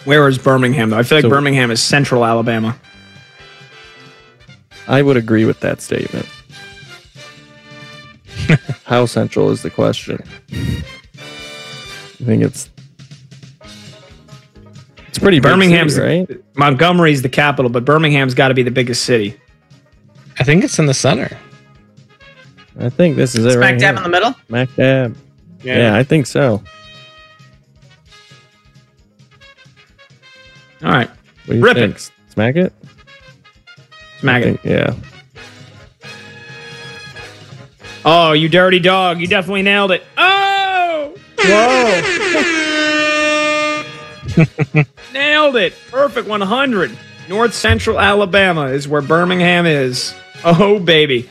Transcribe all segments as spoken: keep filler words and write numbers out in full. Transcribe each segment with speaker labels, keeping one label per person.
Speaker 1: Where is Birmingham, though? I feel like
Speaker 2: So-
Speaker 1: Birmingham is central Alabama.
Speaker 2: I would agree with that statement. How central is the question? I think it's it's pretty big
Speaker 1: Birmingham's
Speaker 2: city, right?
Speaker 1: Montgomery's the capital, but Birmingham's got to be the biggest city.
Speaker 3: I think it's in the center.
Speaker 2: I think this is it
Speaker 4: Smack
Speaker 2: right
Speaker 4: dab
Speaker 2: here.
Speaker 4: in the middle.
Speaker 2: Smack dab. Yeah. I think so.
Speaker 1: All right.
Speaker 2: What do you
Speaker 1: Rip
Speaker 2: think?
Speaker 1: it.
Speaker 2: Smack it?
Speaker 1: Smack
Speaker 2: I
Speaker 1: it.
Speaker 2: think- yeah.
Speaker 1: Oh, you dirty dog. You definitely nailed it. Oh! Whoa! Nailed it. Perfect one hundred. North Central Alabama is where Birmingham is. Oh, baby.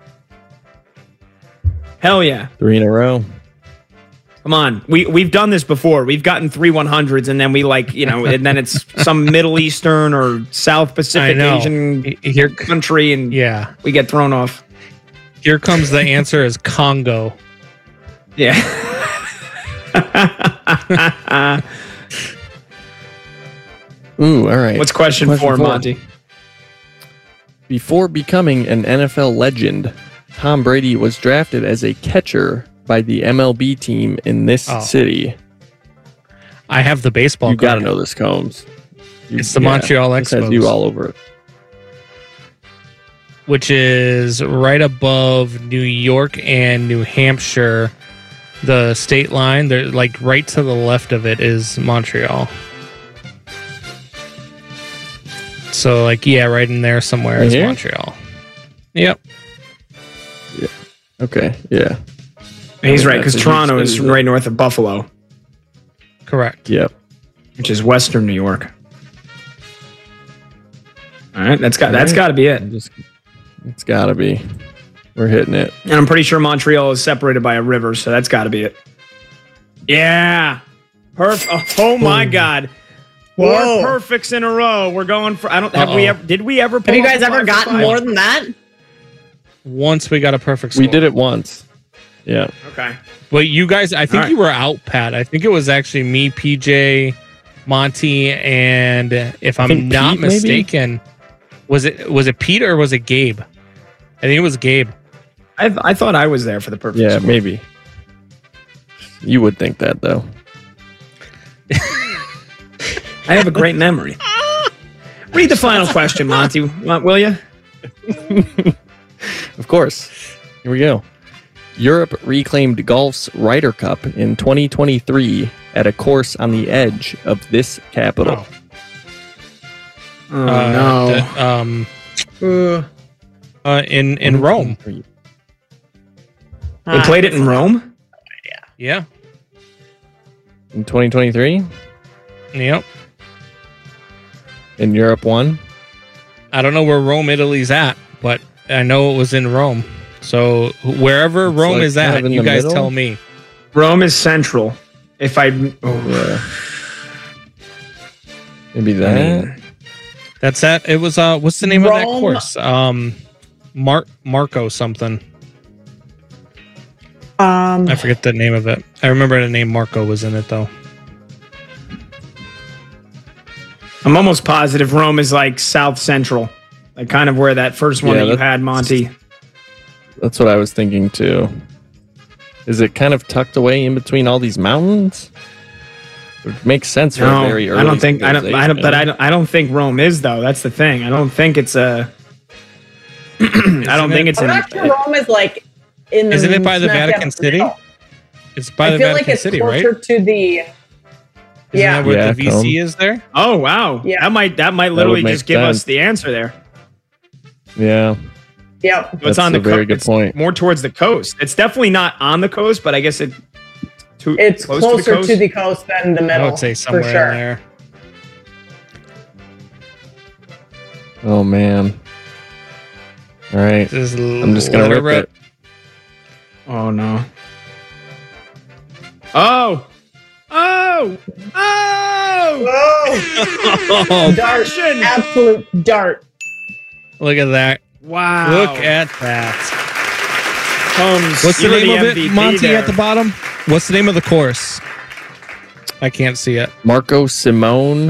Speaker 1: Hell yeah.
Speaker 2: Three in a row.
Speaker 1: Come on. We, we've done this before. We've gotten three one hundreds, and then we like, you know, and then it's some Middle Eastern or South Pacific
Speaker 3: I know.
Speaker 1: Asian
Speaker 3: Here,
Speaker 1: country, and
Speaker 3: yeah.
Speaker 1: we get thrown off.
Speaker 3: Here comes the answer is Congo.
Speaker 1: Yeah.
Speaker 2: Ooh, all right.
Speaker 1: What's question,
Speaker 2: Question
Speaker 1: four,
Speaker 2: four.
Speaker 1: Monty?
Speaker 2: Before becoming an N F L legend, Tom Brady was drafted as a catcher by the M L B team in this
Speaker 3: Oh.
Speaker 2: city.
Speaker 3: I have the baseball.
Speaker 2: You got to
Speaker 3: card.
Speaker 2: know this, Combs. You-
Speaker 3: It's the Montreal
Speaker 2: this has
Speaker 3: Expos.
Speaker 2: you all over it.
Speaker 3: Which is right above New York and New Hampshire, the state line. They're like right to the left of it is Montreal. So like yeah, right in there somewhere
Speaker 2: Right
Speaker 3: is
Speaker 2: here?
Speaker 3: Montreal. Yep.
Speaker 2: Okay, yeah.
Speaker 1: He's
Speaker 2: Yeah,
Speaker 1: right, because
Speaker 2: that's a huge
Speaker 1: Toronto is
Speaker 2: city.
Speaker 1: right north of Buffalo,
Speaker 3: Correct.
Speaker 2: Yep.
Speaker 1: which is western New York. All right, that's got that's
Speaker 2: All right.
Speaker 1: got to be it.
Speaker 2: I'm just, it's got to be. We're hitting it.
Speaker 1: And I'm pretty sure Montreal is separated by a river, so that's got to be it. Yeah, perfect. Oh, my God, four
Speaker 4: Whoa.
Speaker 1: perfects in a row. We're going for. I don't have we
Speaker 3: Uh-oh.
Speaker 1: ever did we ever?
Speaker 4: Have
Speaker 1: pull
Speaker 4: you
Speaker 1: off
Speaker 4: guys
Speaker 1: a
Speaker 4: ever
Speaker 1: five for
Speaker 4: gotten
Speaker 1: five?
Speaker 4: more than that?
Speaker 3: Once we got a perfect score.
Speaker 2: We did it once. Yeah.
Speaker 1: Okay.
Speaker 3: But you guys, I think
Speaker 1: All right.
Speaker 3: you were out, Pat. I think it was actually me, P J, Monty, and if I'm
Speaker 2: think
Speaker 3: not
Speaker 2: Pete, maybe?
Speaker 3: mistaken, was it was it Pete or was it Gabe? I think it was Gabe.
Speaker 1: I I thought I was there for the perfect.
Speaker 2: Yeah,
Speaker 1: score.
Speaker 2: maybe. You would think that, though.
Speaker 1: I have a great memory. Read the final question, Monty. Want- Will you?
Speaker 2: Of course. Here we go. Europe reclaimed golf's Ryder Cup in twenty twenty-three at a course on the edge of this capital.
Speaker 1: Oh
Speaker 3: Uh,
Speaker 1: no.
Speaker 3: the- um,
Speaker 4: Ooh.
Speaker 3: uh, in in Rome.
Speaker 1: They
Speaker 4: Ah,
Speaker 1: played it in Rome.
Speaker 3: Yeah.
Speaker 2: In twenty twenty-three,
Speaker 3: Yep.
Speaker 2: in Europe one.
Speaker 3: I don't know where Rome, Italy's at, but I know it was in Rome. So wherever
Speaker 2: It's
Speaker 3: Rome
Speaker 2: like
Speaker 3: is
Speaker 2: kind
Speaker 3: at,
Speaker 2: of in
Speaker 3: you
Speaker 2: the
Speaker 3: guys
Speaker 2: middle?
Speaker 3: tell me.
Speaker 1: Rome is central. If I, oh,
Speaker 2: Yeah. Maybe
Speaker 1: I
Speaker 2: that.
Speaker 1: mean,
Speaker 3: That's that. It was uh, what's the name of that
Speaker 4: Rome.
Speaker 3: course? Um, Mar Marco something.
Speaker 4: Um,
Speaker 3: I forget the name of it. I remember the name Marco was in it though.
Speaker 1: I'm almost positive Rome is like south central, like kind of where that first one
Speaker 2: Yeah,
Speaker 1: that you
Speaker 2: that-
Speaker 1: had, Monty.
Speaker 2: That's what I was thinking too. Is it kind of tucked away in between all these mountains? It makes sense for
Speaker 1: No,
Speaker 2: a very early.
Speaker 1: I don't think I don't. I don't. But I
Speaker 2: civilization.
Speaker 1: don't. I don't think Rome is though. That's the thing. I don't think it's a. I don't
Speaker 3: Isn't
Speaker 1: think
Speaker 3: it-
Speaker 1: it's
Speaker 4: I'm
Speaker 1: an.
Speaker 4: not sure Rome is like in the.
Speaker 3: Isn't it by the
Speaker 4: smack dab
Speaker 3: Vatican
Speaker 4: in the
Speaker 3: City?
Speaker 4: middle.
Speaker 3: It's by
Speaker 4: I
Speaker 3: the
Speaker 4: feel
Speaker 3: Vatican
Speaker 4: like it's
Speaker 3: City, right?
Speaker 4: closer to the.
Speaker 3: Isn't
Speaker 4: Yeah.
Speaker 3: that where
Speaker 2: Yeah,
Speaker 3: the V C
Speaker 2: Come.
Speaker 3: is there?
Speaker 1: Oh wow!
Speaker 4: Yeah.
Speaker 1: That might that might
Speaker 2: That
Speaker 1: literally
Speaker 2: would make
Speaker 1: just give us
Speaker 2: sense.
Speaker 1: the answer there.
Speaker 2: Yeah,
Speaker 4: Yep.
Speaker 1: So it's
Speaker 2: That's
Speaker 1: on
Speaker 2: a
Speaker 1: the
Speaker 2: very
Speaker 1: co-
Speaker 2: good
Speaker 1: it's
Speaker 2: point.
Speaker 1: More towards the coast. It's definitely not on the coast, but I guess it. Too,
Speaker 4: It's
Speaker 1: close
Speaker 4: closer
Speaker 1: to the coast.
Speaker 4: than the
Speaker 3: I
Speaker 4: middle.
Speaker 3: would say somewhere
Speaker 4: for sure.
Speaker 3: in there.
Speaker 2: Oh man. All right.
Speaker 3: Just
Speaker 2: I'm just gonna
Speaker 3: let
Speaker 2: rip it.
Speaker 1: Oh no. Oh. Oh. Oh.
Speaker 4: Whoa!
Speaker 3: Oh,
Speaker 4: Dart.
Speaker 1: Action.
Speaker 4: Absolute dart.
Speaker 3: look at that.
Speaker 1: Wow.
Speaker 3: Look at that.
Speaker 1: Combs.
Speaker 3: What's the
Speaker 1: You're
Speaker 3: name of
Speaker 1: M V
Speaker 3: it,
Speaker 1: P
Speaker 3: Monty,
Speaker 1: there.
Speaker 3: at the bottom? What's the name of the course? I can't see it.
Speaker 2: Marco Simone